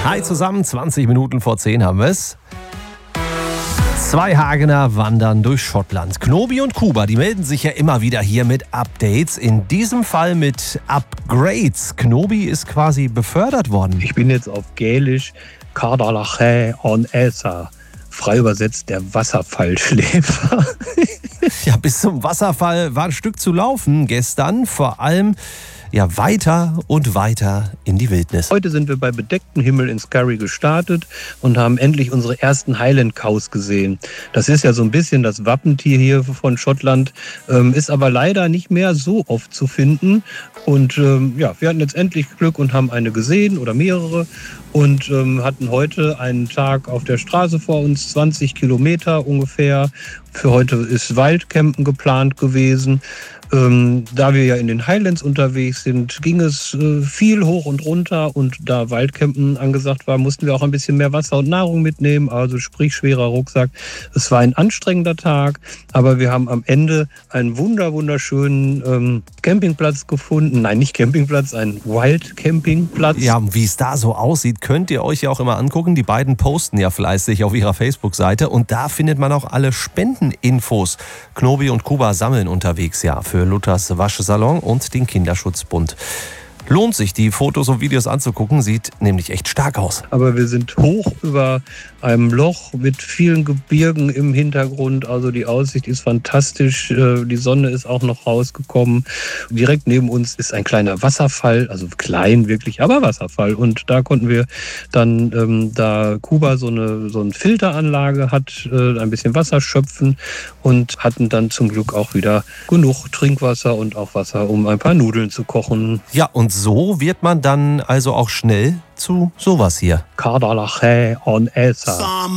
Hi zusammen, 20 Minuten vor 10 haben wir es. Zwei Hagener wandern durch Schottland. Knobi und Kuba, die melden sich ja immer wieder hier mit Updates. In diesem Fall mit Upgrades. Knobi ist quasi befördert worden. Ich bin jetzt auf Gälisch Cardalache on Elsa. Frei übersetzt der Wasserfallschläfer. Ja, bis zum Wasserfall war ein Stück zu laufen gestern. Vor allem weiter und weiter in die Wildnis. Heute sind wir bei bedecktem Himmel in Skerry gestartet und haben endlich unsere ersten Highland Cows gesehen. Das ist ja so ein bisschen das Wappentier hier von Schottland, ist aber leider nicht mehr so oft zu finden. Und wir hatten jetzt endlich Glück und haben eine gesehen oder mehrere und hatten heute einen Tag auf der Straße vor uns, 20 Kilometer ungefähr. Für heute ist Waldcampen geplant gewesen. Da wir ja in den Highlands unterwegs sind, ging es viel hoch und runter, und da Waldcampen angesagt war, mussten wir auch ein bisschen mehr Wasser und Nahrung mitnehmen, also sprich schwerer Rucksack. Es war ein anstrengender Tag, aber wir haben am Ende einen wunderschönen Campingplatz gefunden. Nein, nicht Campingplatz, einen Wildcampingplatz. Ja, wie es da so aussieht, könnt ihr euch ja auch immer angucken. Die beiden posten ja fleißig auf ihrer Facebook-Seite und da findet man auch alle Spendeninfos. Knobi und Kuba sammeln unterwegs für Luthers Waschsalon und den Kinderschutzbund. Lohnt sich, die Fotos und Videos anzugucken, sieht nämlich echt stark aus. Aber wir sind hoch über einem Loch mit vielen Gebirgen im Hintergrund, also die Aussicht ist fantastisch, die Sonne ist auch noch rausgekommen. Direkt neben uns ist ein kleiner Wasserfall, also klein wirklich, aber Wasserfall, und da konnten wir dann, da Kuba so eine Filteranlage hat, ein bisschen Wasser schöpfen und hatten dann zum Glück auch wieder genug Trinkwasser und auch Wasser, um ein paar Nudeln zu kochen. Ja, und so wird man dann also auch schnell zu sowas hier. Cardalache on Elsa.